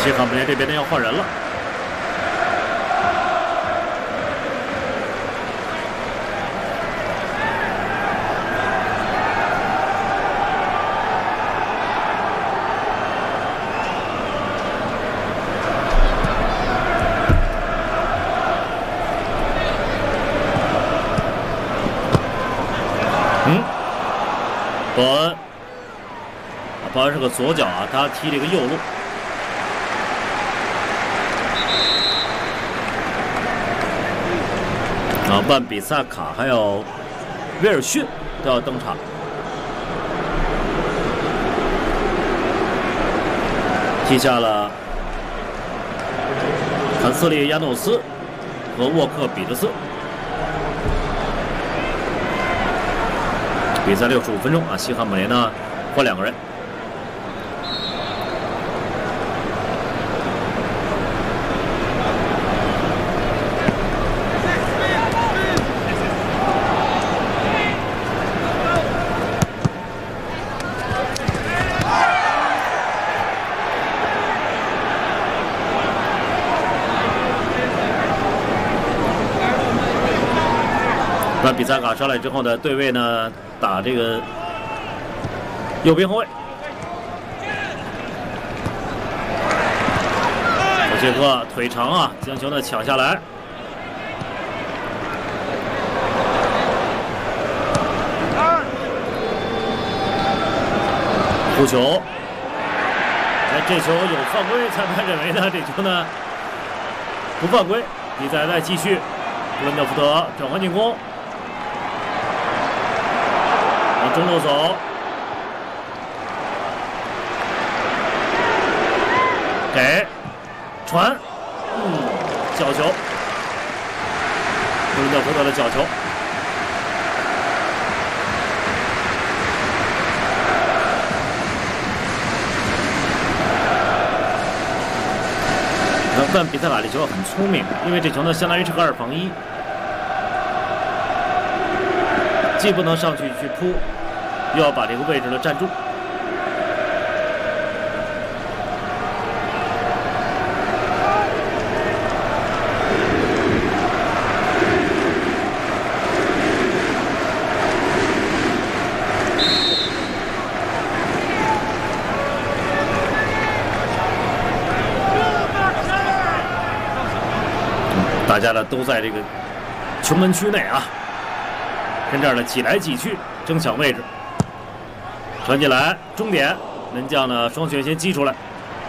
西汉姆联这边呢要换人了。伯恩是个左脚啊，他踢这个右路。啊，万比萨卡还有威尔逊都要登场。踢下了坎斯利亚诺斯和沃克彼得斯。比赛65分钟啊，西汉姆联呢换2个人。那比萨卡上来之后呢，对位呢打这个右边后卫，索切克腿长啊，将球呢抢下来，扑球，哎，这球有犯规，裁判认为呢这球呢不犯规，比赛再继续，布伦特福德转换进攻。往中路走，给传，角球，布伦特福德的角球。但比萨卡这球很聪明，因为这球呢相当于是个2防1，既不能上去扑。又要把这个位置呢站住，大家呢都在这个球门区内啊，跟这儿呢挤来挤去，争抢位置。传进来，终点，门将呢双拳先击出来。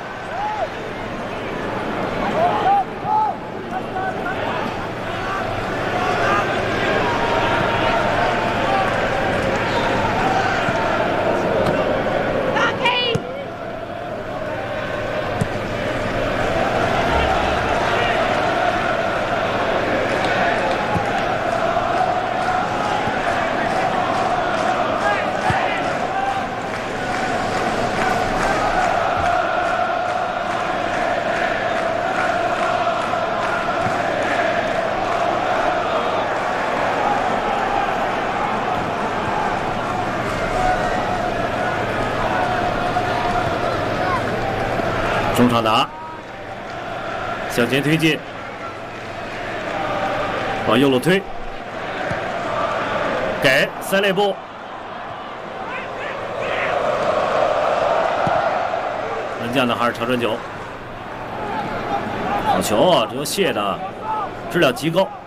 中场打，向前推进，往右路推，给塞内布，门将呢还是长传球，好球啊！这球卸的质量极高。